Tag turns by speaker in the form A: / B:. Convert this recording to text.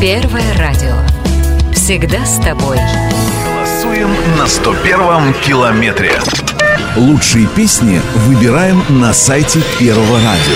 A: Первое радио. Всегда с тобой.
B: Голосуем на 101-м километре.
C: Лучшие песни выбираем на сайте Первого радио.